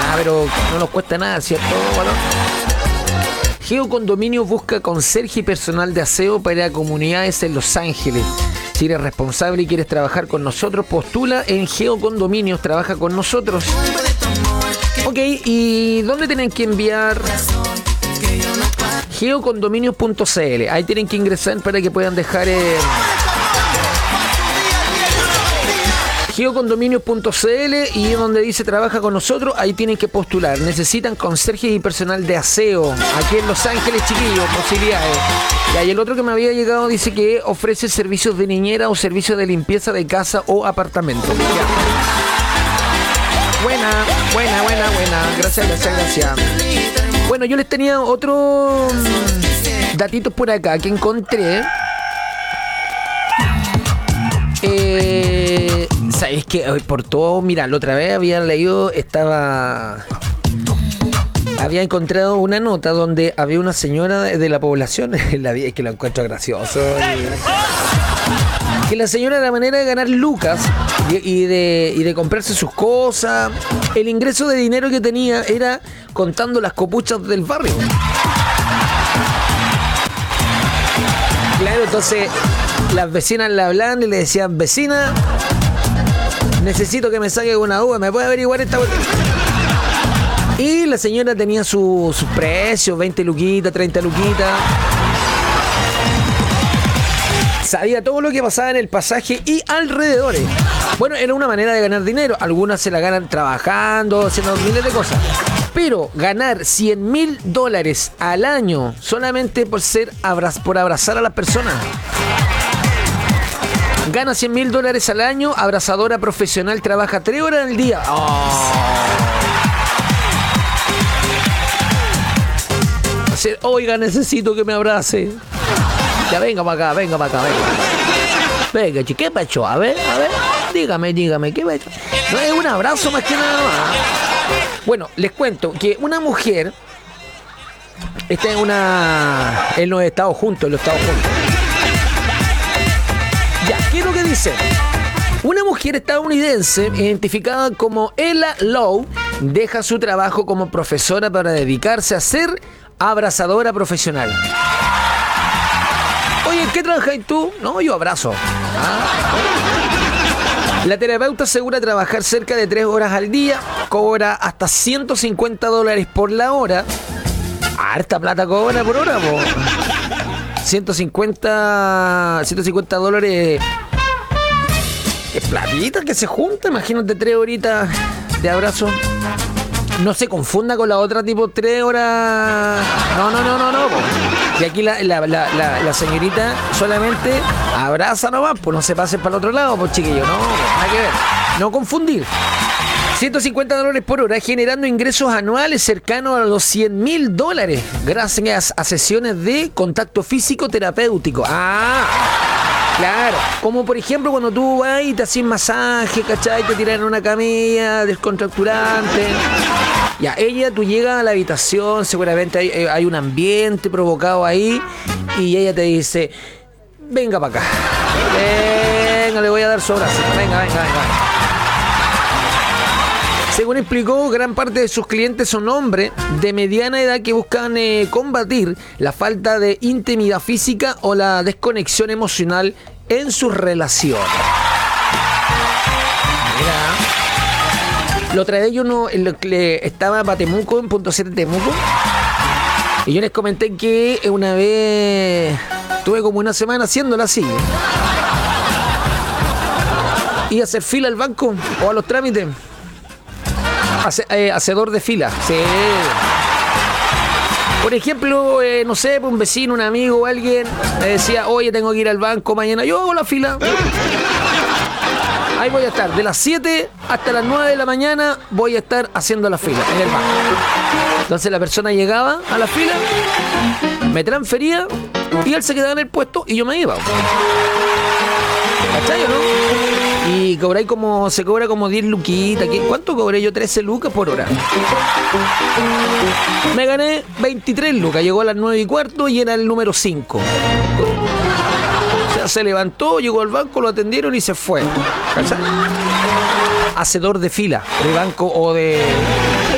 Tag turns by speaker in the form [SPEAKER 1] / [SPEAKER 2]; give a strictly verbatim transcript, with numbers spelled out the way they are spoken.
[SPEAKER 1] Ah, pero no nos cuesta nada, ¿cierto, Balón? Geocondominios busca conserje y personal de aseo para comunidades en Los Ángeles. Si eres responsable y quieres trabajar con nosotros, postula en Geocondominios, trabaja con nosotros. Ok, ¿y dónde tienen que enviar? geocondominios punto c l. Ahí tienen que ingresar para que puedan dejar... Eh, geocondominios punto c l y donde dice trabaja con nosotros, ahí tienen que postular. Necesitan conserjes y personal de aseo aquí en Los Ángeles, chiquillos, posibilidades. Y el otro que me había llegado dice que ofrece servicios de niñera o servicios de limpieza de casa o apartamento. Ya. Buena, buena, buena, buena. Gracias, gracias, gracias. Bueno, yo les tenía otro datitos por acá que encontré. Eh, ¿Sabes qué? Por todo, mira, la otra vez había leído, estaba... Había encontrado una nota donde había una señora de la población, la vi, es que lo encuentro gracioso. Que la señora, de la manera de ganar lucas y, y, de, y de comprarse sus cosas, el ingreso de dinero que tenía era contando las copuchas del barrio. Claro, entonces las vecinas le hablaban y le decían, vecina, necesito que me saque una uva, ¿me puede averiguar esta? Y la señora tenía sus su precios, veinte luquitas, treinta luquitas. Sabía todo lo que pasaba en el pasaje y alrededores. Bueno, era una manera de ganar dinero. Algunas se la ganan trabajando, haciendo miles de cosas. Pero ganar cien mil dólares al año solamente por ser abra- por abrazar a las personas. Gana cien mil dólares al año, abrazadora profesional, trabaja tres horas al día. Oh. Oiga, necesito que me abrace. Ya, venga para acá, venga para acá, venga. Venga, chique, ¿qué pacho? A ver, a ver, dígame, dígame, ¿qué pacho? No es un abrazo más que nada más. Bueno, les cuento que una mujer está en una... en los Estados juntos, en los Estados juntos. Ya, ¿qué es lo que dice? Una mujer estadounidense identificada como Ella Lowe deja su trabajo como profesora para dedicarse a ser abrazadora profesional. Oye, ¿en qué trabajas tú? No, yo abrazo. Ah. La terapeuta asegura trabajar cerca de tres horas al día, cobra hasta ciento cincuenta dólares por la hora. Harta plata cobra por hora, po. ciento cincuenta dólares es platita que se junta. Imagínate tres horitas de abrazo. No se confunda con la otra tipo tres horas. No, no, no, no, no. Y aquí la, la, la, la, la señorita solamente abraza nomás, pues no se pasen para el otro lado, pues chiquillo, no, nada que ver. No confundir. ciento cincuenta dólares por hora, generando ingresos anuales cercanos a los cien mil dólares, gracias a sesiones de contacto físico terapéutico. Ah, claro. Como por ejemplo cuando tú vas y te haces masaje, ¿cachai? Te tiran en una camilla descontracturante. Ya, ella, tú llegas a la habitación, seguramente hay, hay un ambiente provocado ahí, y ella te dice, venga para acá. Venga, le voy a dar su abrazo. Venga, venga, venga. Según explicó, gran parte de sus clientes son hombres de mediana edad que buscan eh, combatir la falta de intimidad física o la desconexión emocional en sus relaciones. Mira. La otra vez yo no, estaba para Temuco, en punto siete Temuco, y yo les comenté que una vez tuve como una semana haciéndola así. Y hacer fila al banco o a los trámites. Hace, eh, hacedor de fila, sí. Por ejemplo, eh, no sé, un vecino, un amigo o alguien me decía, oye, tengo que ir al banco mañana. Yo hago la fila. Ahí voy a estar, de las siete hasta las nueve de la mañana voy a estar haciendo la fila en el banco. Entonces la persona llegaba a la fila, me transfería y él se quedaba en el puesto y yo me iba. ¿Cachai o no? Y cobráis como, se cobra como diez luquitas. ¿Cuánto cobré yo? trece lucas por hora. Me gané veintitrés lucas. Llegó a las nueve y cuarto y era el número cinco. O sea, se levantó, llegó al banco, lo atendieron y se fue. ¿Cachai? Hacedor de fila, de banco o de